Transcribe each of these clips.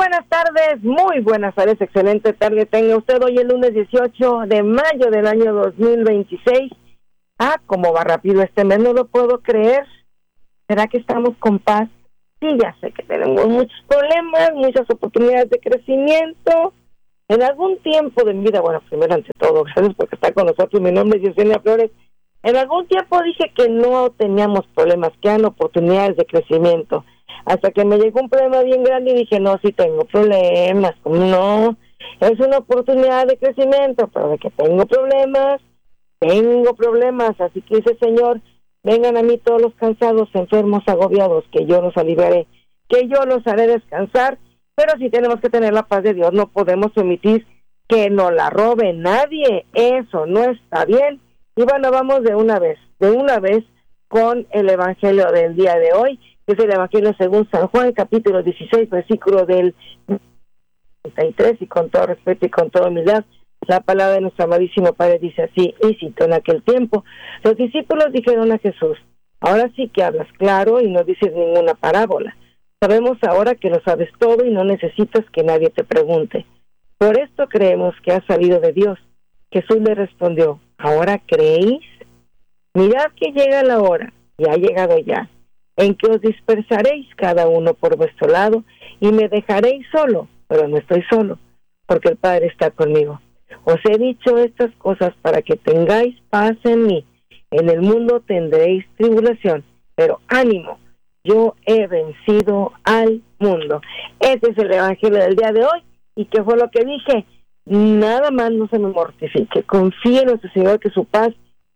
muy buenas tardes, excelente tarde tenga usted hoy el lunes 18 de mayo del año 2026. Cómo va rápido este mes, no lo puedo creer. ¿Será que estamos con paz? Sí, ya sé que tenemos muchos problemas, muchas oportunidades de crecimiento. En algún tiempo de mi vida, bueno, primero ante todo, gracias porque está con nosotros, mi nombre es Yesenia Flores. En algún tiempo dije que no teníamos problemas, que eran oportunidades de crecimiento. Hasta que me llegó un problema bien grande y dije, no, sí tengo problemas, ¿cómo no? Es una oportunidad de crecimiento, pero de que tengo problemas. Así que dice, Señor, vengan a mí todos los cansados, enfermos, agobiados, que yo los aliviaré, que yo los haré descansar. Pero sí tenemos que tener la paz de Dios, no podemos permitir que nos la robe nadie, eso no está bien. Y bueno, vamos de una vez con el evangelio del día de hoy, que es el evangelio según San Juan, capítulo 16, versículo del 33, y con todo respeto y con toda humildad, la palabra de nuestro amadísimo Padre dice así, y cito: en aquel tiempo, los discípulos dijeron a Jesús, ahora sí que hablas claro y no dices ninguna parábola. Sabemos ahora que lo sabes todo y no necesitas que nadie te pregunte. Por esto creemos que has salido de Dios. Jesús le respondió, ¿ahora creéis? Mirad que llega la hora, y ha llegado ya, en que os dispersaréis cada uno por vuestro lado, y me dejaréis solo, pero no estoy solo, porque el Padre está conmigo. Os he dicho estas cosas para que tengáis paz en mí. En el mundo tendréis tribulación, pero ánimo, yo he vencido al mundo. Este es el evangelio del día de hoy. ¿Y qué fue lo que dije? Nada más no se me mortifique. Confíe en nuestro Señor que su paz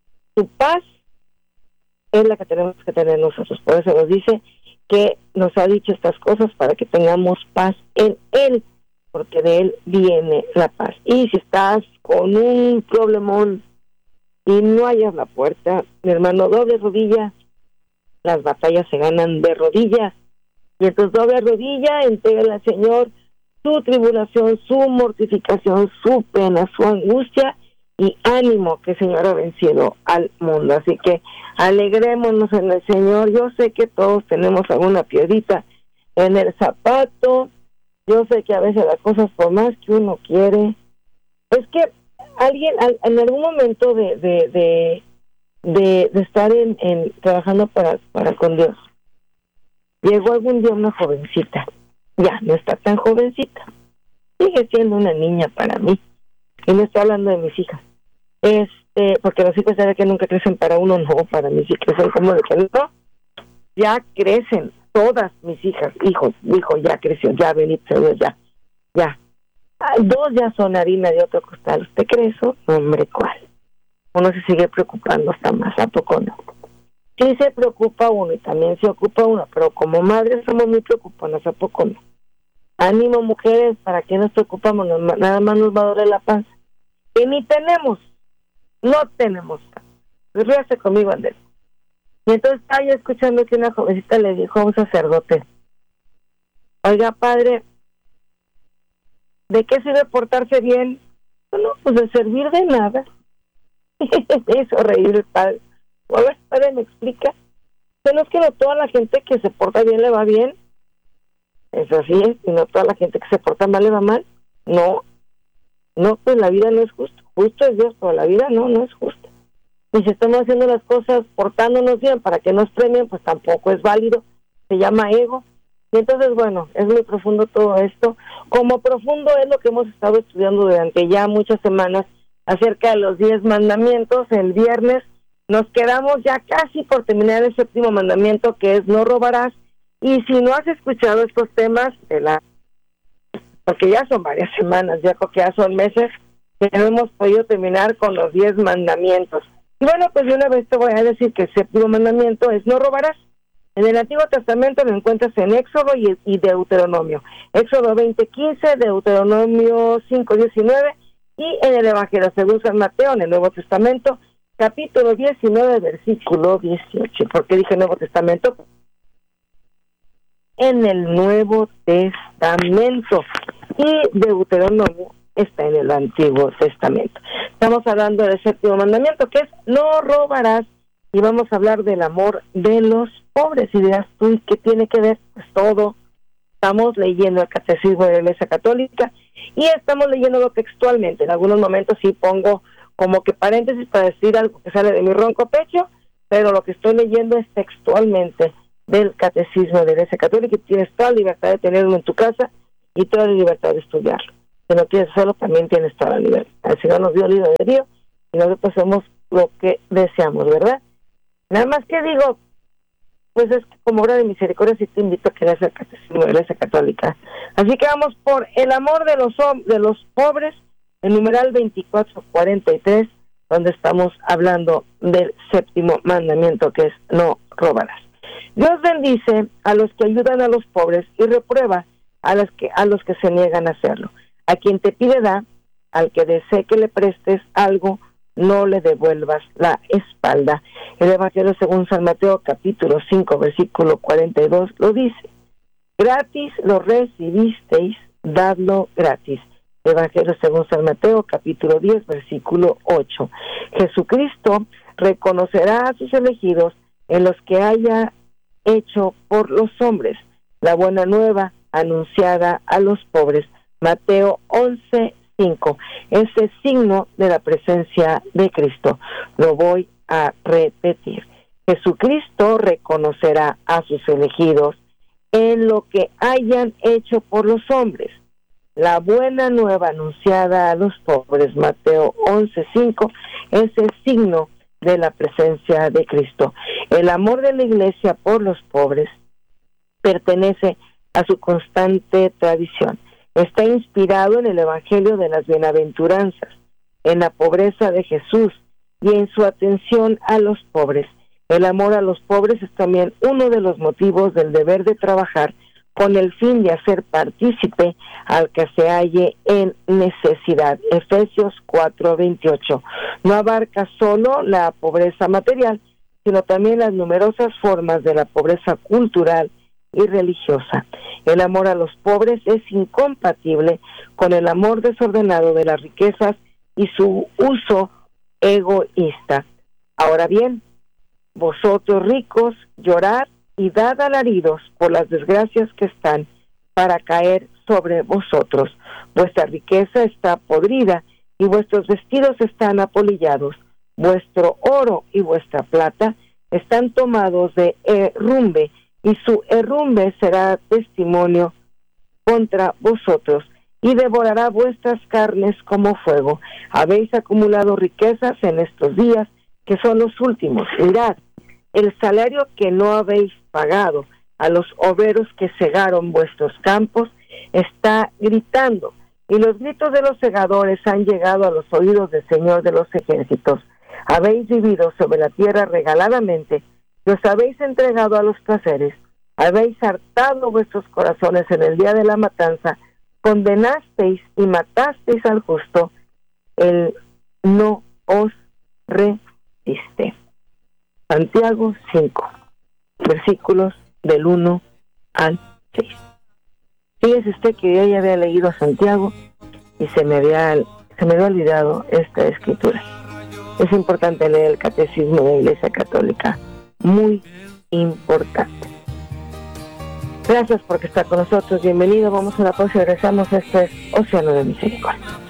es la que tenemos que tener nosotros. Por eso nos dice que nos ha dicho estas cosas para que tengamos paz en Él, porque de Él viene la paz. Y si estás con un problemón y no hayas la puerta, mi hermano, doble rodilla. Las batallas se ganan de rodillas. Y entonces doble rodilla, entrégale al Señor su tribulación, su mortificación, su pena, su angustia, y ánimo que el Señor ha vencido al mundo. Así que alegrémonos en el Señor. Yo sé que todos tenemos alguna piedrita en el zapato. Yo sé que a veces las cosas, por más que uno quiere, es que alguien en algún momento de estar trabajando para con Dios, llegó algún día una jovencita. Ya no está tan jovencita, sigue siendo una niña para mí, y no estoy hablando de mis hijas, porque los hijos saben que nunca crecen para uno, no, para mí sí crecen como de que no, ya crecen todas mis hijas, hijo ya creció, ya bendito Dios, ya, dos ya son harina de otro costal. ¿Usted cree eso? Hombre, ¿cuál? Uno se sigue preocupando hasta más, ¿a poco no? Sí se preocupa uno y también se ocupa uno, pero como madres somos muy preocuponas, ¿a poco no? Ánimo, mujeres, ¿para qué nos preocupamos? Nada más nos va a doler la panza. Y ni no tenemos. Pues ríase conmigo, Andrés. Y entonces estaba yo escuchando que una jovencita le dijo a un sacerdote, oiga, padre, ¿de qué sirve portarse bien? Bueno, pues de servir de nada. Me hizo reír el padre. A ver, padre, ¿me explica? ¿No es que no toda la gente que se porta bien le va bien? Eso sí es, y no toda la gente que se porta mal le va mal. No, pues la vida no es justa. Justo es Dios, pero la vida no es justa. Y si estamos haciendo las cosas portándonos bien para que nos premien, pues tampoco es válido. Se llama ego. Y entonces, bueno, es muy profundo todo esto. Como profundo es lo que hemos estado estudiando durante ya muchas semanas acerca de los 10 mandamientos. El viernes nos quedamos ya casi por terminar el 7º mandamiento, que es no robarás. Y si no has escuchado estos temas, porque ya son varias semanas, ya creo que ya son meses, que no hemos podido terminar con los 10 mandamientos. Y bueno, pues de una vez te voy a decir que el 7º mandamiento es no robarás. En el Antiguo Testamento lo encuentras en Éxodo y Deuteronomio. Éxodo 20:15, Deuteronomio 5:19, y en el Evangelio según San Mateo, en el Nuevo Testamento, capítulo 19, versículo 18. ¿Por qué dije Nuevo Testamento? En el Nuevo Testamento, y Deuteronomio está en el Antiguo Testamento. Estamos hablando del 7º mandamiento, que es no robarás, y vamos a hablar del amor de los pobres. Y dirás tú, ¿qué tiene que ver? Pues todo. estamos leyendo el Catecismo de la Iglesia Católica y estamos leyéndolo textualmente. En algunos momentos sí pongo como que paréntesis para decir algo que sale de mi ronco pecho, pero lo que estoy leyendo es textualmente del Catecismo de la Iglesia Católica y tienes toda la libertad de tenerlo en tu casa y toda la libertad de estudiarlo. Si no quieres hacerlo, también tienes toda la libertad. El Señor nos dio libre albedrío y nosotros hacemos lo que deseamos, ¿verdad? Nada más que digo, pues es que como obra de misericordia sí te invito a que leas el Catecismo de la Iglesia Católica. Así que vamos por el amor de los pobres, el numeral 2443, donde estamos hablando del séptimo mandamiento, que es no robarás. Dios bendice a los que ayudan a los pobres y reprueba a los que se niegan a hacerlo. A quien te pide da, al que desee que le prestes algo, no le devuelvas la espalda. El Evangelio según San Mateo, capítulo 5, versículo 42, lo dice: gratis lo recibisteis, dadlo gratis. Evangelio según San Mateo, capítulo 10, versículo 8. Jesucristo reconocerá a sus elegidos en los que haya hecho por los hombres la buena nueva anunciada a los pobres. Mateo 11:5. Ese signo de la presencia de Cristo. Lo voy a repetir. Jesucristo reconocerá a sus elegidos en lo que hayan hecho por los hombres la buena nueva anunciada a los pobres. Mateo 11:5 es el signo de la presencia de Cristo. El amor de la Iglesia por los pobres pertenece a su constante tradición. Está inspirado en el Evangelio de las Bienaventuranzas, en la pobreza de Jesús y en su atención a los pobres. El amor a los pobres es también uno de los motivos del deber de trabajar con el fin de hacer partícipe al que se halle en necesidad. Efesios 4:28. No abarca solo la pobreza material, sino también las numerosas formas de la pobreza cultural y religiosa. El amor a los pobres es incompatible con el amor desordenado de las riquezas y su uso egoísta. Ahora bien, vosotros ricos, llorad y dad alaridos por las desgracias que están para caer sobre vosotros. Vuestra riqueza está podrida y vuestros vestidos están apolillados. Vuestro oro y vuestra plata están tomados de herrumbre, y su herrumbre será testimonio contra vosotros, y devorará vuestras carnes como fuego. Habéis acumulado riquezas en estos días, que son los últimos. Mirad, el salario que no habéis pagado a los obreros que segaron vuestros campos está gritando, y los gritos de los segadores han llegado a los oídos del Señor de los ejércitos. Habéis vivido sobre la tierra regaladamente, y os habéis entregado a los placeres. Habéis hartado vuestros corazones en el día de la matanza, condenasteis y matasteis al justo, él no os resiste. Santiago 5, versículos del 1 al 6. Fíjese usted que yo ya había leído a Santiago y se me había olvidado esta escritura. Es importante leer el Catecismo de la Iglesia Católica, muy importante. Gracias por estar con nosotros, bienvenido, vamos a la pausa y regresamos. Esto es Océano de Misericordia.